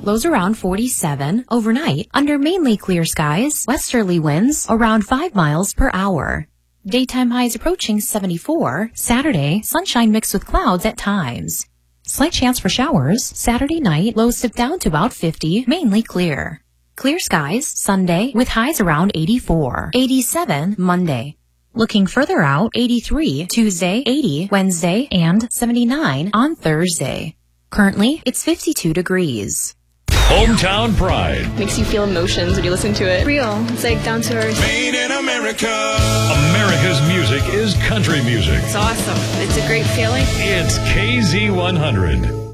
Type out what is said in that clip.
lows around 47. Overnight, under mainly clear skies, westerly winds around 5 miles per hour. Daytime highs approaching 74. Saturday, sunshine mixed with clouds at times. Slight chance for showers. Saturday night, lows dip down to about 50, mainly clear. Clear skies Sunday with highs around 84. 87 Monday. Looking further out, 83 Tuesday, 80 Wednesday, and 79 on Thursday. Currently, it's 52 degrees. Hometown Pride. Makes you feel emotions when you listen to it. Real. It's like down to earth. Made in America. America's music is country music. It's awesome. It's a great feeling. It's KZ100.